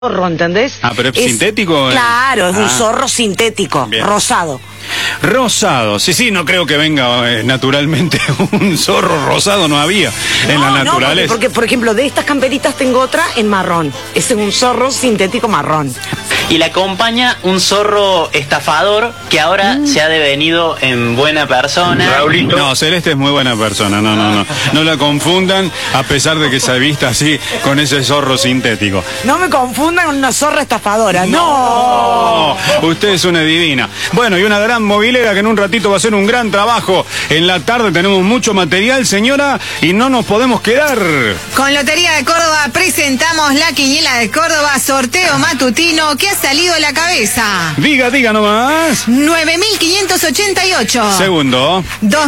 zorro, ¿entendés? Ah, pero es sintético. Claro, es un zorro sintético, bien. rosado. Rosado, sí, no creo que venga naturalmente un zorro rosado, no había en la naturaleza. Porque, por ejemplo, de estas camperitas tengo otra en marrón. Ese es un zorro sintético marrón. Y le acompaña un zorro estafador que ahora se ha devenido en buena persona. Raulito. No, Celeste es muy buena persona, no la confundan, a pesar de que se vista así con ese zorro sintético. No me confundan con una zorra estafadora, no. Usted es una divina. Bueno, y una gran movilera que en un ratito va a hacer un gran trabajo. En la tarde tenemos mucho material, señora, y no nos podemos quedar. Con Lotería de Córdoba presentamos la quiniela de Córdoba, sorteo matutino que ha salido a la cabeza. Diga nomás. 9.588. Segundo.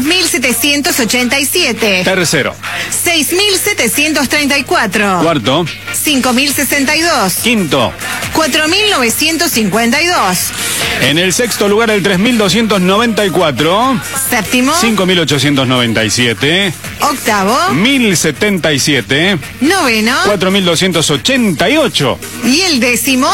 2.787. Tercero. 6.734. Cuarto. 5.062. Quinto. 4.952. En el sexto lugar el 3.294. Séptimo. 5.897. Octavo. 1.077. Noveno. 4.288. Y el décimo.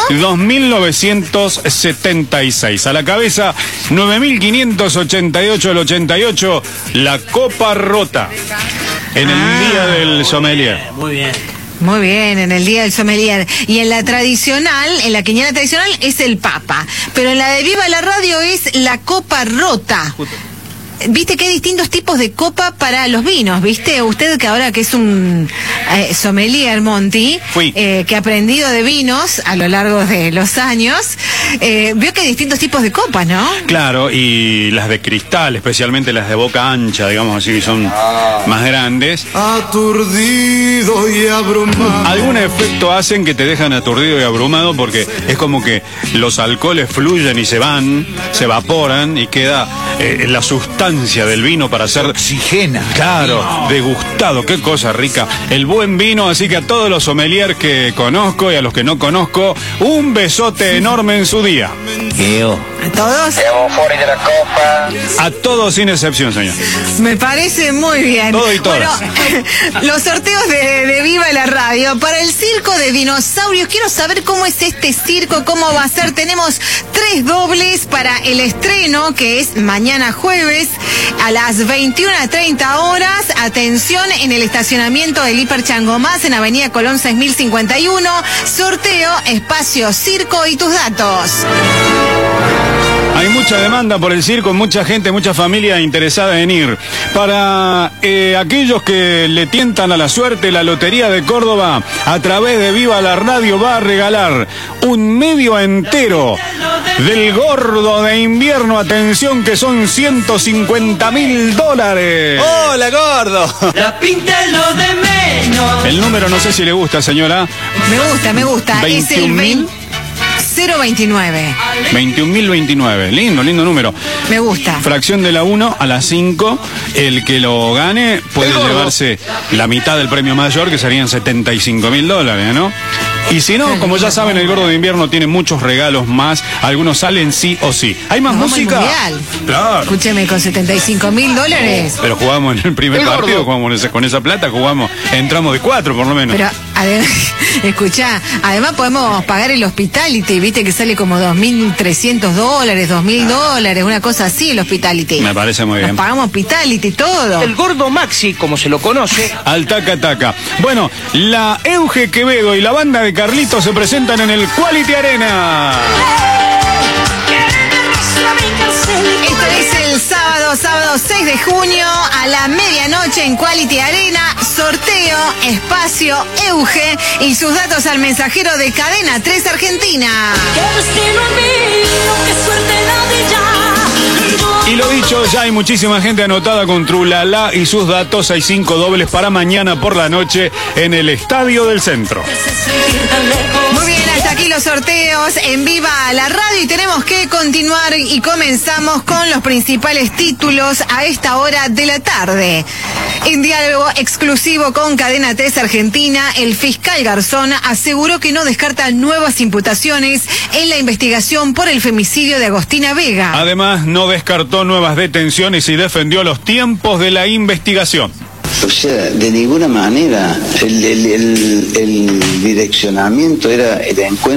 2.976. A la cabeza, 9.588 el 88. La Copa Rota. En el día del sommelier. Muy bien. Muy bien, en el día del sommelier. Y en la tradicional, en la quiniela tradicional es el Papa. Pero en la de Viva la Radio es la Copa Rota. Viste que hay distintos tipos de copa para los vinos, ¿viste? Usted que ahora que es un sommelier, Monty, que ha aprendido de vinos a lo largo de los años, vio que hay distintos tipos de copas, ¿no? Claro, y las de cristal, especialmente las de boca ancha, digamos así, que son más grandes. Aturdido y abrumado. Algún efecto hacen que te dejan aturdido y abrumado porque es como que los alcoholes fluyen y se van, se evaporan y queda la sustancia del vino para ser oxigena. Claro, degustado, qué cosa rica. El buen vino, así que a todos los sommeliers que conozco y a los que no conozco, un besote enorme en su día. ¿A todos? A todos sin excepción, señor. Me parece muy bien. Todo y todas. Bueno, los sorteos de Viva la Radio. Para el circo de dinosaurios, quiero saber cómo es este circo, cómo va a ser. Tenemos 3 dobles para el estreno, que es mañana jueves a las 21:30 horas. Atención, en el estacionamiento del Hiper Changomás, en Avenida Colón 6051. Sorteo, espacio, circo y tus datos. Hay mucha demanda por el circo, mucha gente, mucha familia interesada en ir. Para aquellos que le tientan a la suerte, la Lotería de Córdoba, a través de Viva la Radio, va a regalar un medio entero del gordo de invierno. Atención, que son $150.000. ¡Hola, gordo! La pinta es lo de menos. El número no sé si le gusta, señora. Me gusta. Es el 029. 21.029. Lindo número. Me gusta. Fracción de la 1 a la 5. El que lo gane puede llevarse la mitad del premio mayor, que serían $75.000, ¿no? Y si no, como ya saben, el gordo de invierno tiene muchos regalos más. Algunos salen sí o sí. ¿Hay más música? Claro. Escúcheme, con $75.000. Pero jugamos en el primer partido, jugamos con esa plata, entramos de 4 por lo menos. Pero escuchá, además podemos pagar el hospitality, viste que sale como $2.300, $2.000, una cosa así el hospitality. Me parece muy bien. Nos pagamos hospitality, todo. El gordo Maxi, como se lo conoce. Al taca. Bueno, la Euge Quevedo y la banda de Carlitos se presentan en el Quality Arena. Esto es el sábado 6 de junio a la medianoche en Quality Arena. Sorteo, espacio, Euge y sus datos al mensajero de Cadena 3 Argentina. Y lo dicho, ya hay muchísima gente anotada con Trulala y sus datos. Hay 5 dobles para mañana por la noche en el Estadio del Centro. Muy bien, hasta aquí los sorteos en Viva la Radio y tenemos que continuar y comenzamos con los principales títulos a esta hora de la tarde. En diálogo exclusivo con Cadena 3 Argentina, el fiscal Garzón aseguró que no descarta nuevas imputaciones en la investigación por el femicidio de Agostina Vega. Además, no descartó nuevas detenciones y defendió los tiempos de la investigación. O sea, de ninguna manera el direccionamiento era el encuentro